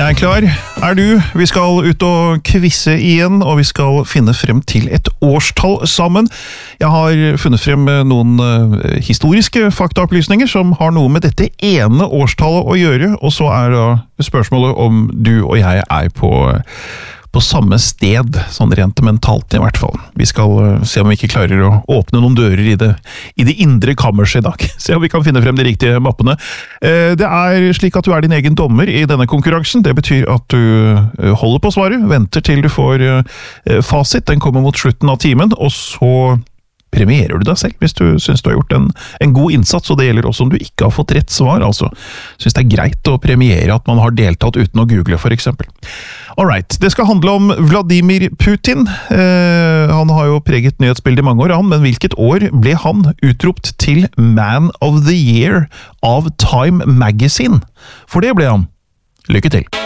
Jeg klar. Du? Vi skal ut og kvisse igjen, og vi skal finne frem til et årstall sammen. Jeg har funnet frem noen historiske faktaopplysninger som har noe med dette ene årstallet å gjøre, og så da spørsmålet om du og jeg på samme sted, sånn rent mentalt i hvert fall. Vi skal se om vi ikke klarer å åpne noen dører i det indre kammerset i dag. Se om vi kan finne frem de riktige mappene. Det slik at du din egen dommer i denne konkurransen. Det betyr at du holder på svaret, venter til du får fasit. Den kommer mot slutten av timen, og så premierer du deg selv hvis du synes du har gjort en god innsats, og det gjelder også om du ikke har fått rett svar, altså. Synes det greit å premiere at man har deltatt uten å google, for eksempel. Alright, det skal handle om Vladimir Putin. Han har jo preget nyhetsbildet i mange år, men hvilket år ble han utropt til Man of the Year av Time Magazine? For det ble han. Lykke til!